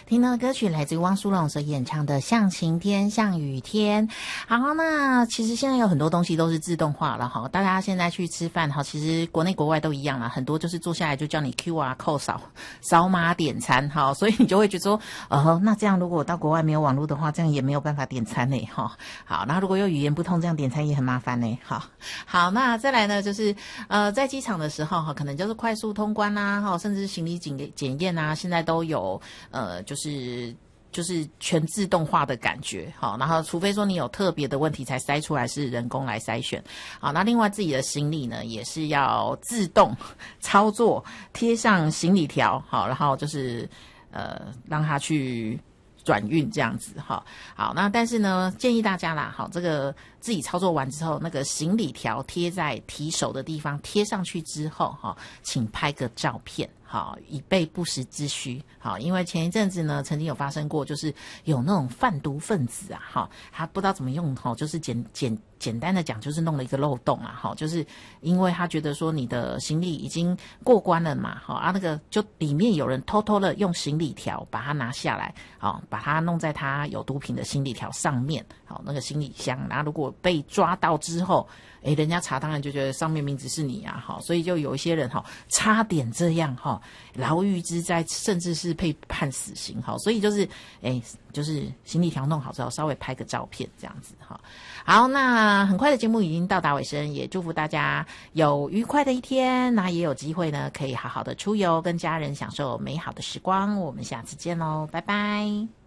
听到的歌曲来自于汪苏泷所演唱的《像晴天像雨天》。好，那其实现在有很多东西都是自动化了哈，大家现在去吃饭哈，其实国内国外都一样啦，很多就是坐下来就叫你 QR code 扫码点餐哈，所以你就会觉得说，那这样如果我到国外没有网络的话，这样也没有办法点餐呢哈。好，那如果又语言不通，这样点餐也很麻烦呢。好，那再来呢，就是在机场的时候哈，可能就是快速通关啦哈，甚至行李检验啊，现在都有就是全自动化的感觉，好，然后除非说你有特别的问题才筛出来是人工来筛选，好，那另外自己的行李呢也是要自动操作贴上行李条，好，然后就是让它去转运这样子哈。好，那但是呢建议大家啦，好，这个自己操作完之后，那个行李条贴在提手的地方贴上去之后哈，请拍个照片。好，以备不时之需。好，因为前一阵子呢，曾经有发生过，就是有那种贩毒分子啊，哈，他不知道怎么用，哈，就是简单的讲，就是弄了一个漏洞啊，哈，就是因为他觉得说你的行李已经过关了嘛，哈，那个就里面有人偷偷的用行李条把它拿下来，好，把它弄在他有毒品的行李条上面，好，那个行李箱，然后如果被抓到之后，人家查当然就觉得上面名字是你啊，哈，所以就有一些人哈，差点这样哈，牢狱之灾，甚至是被判死刑，哈，所以就是就是行李条弄好之后，稍微拍个照片这样子哈。好，那很快的节目已经到达尾声，也祝福大家有愉快的一天，那也有机会呢，可以好好的出游，跟家人享受美好的时光。我们下次见喽，拜拜。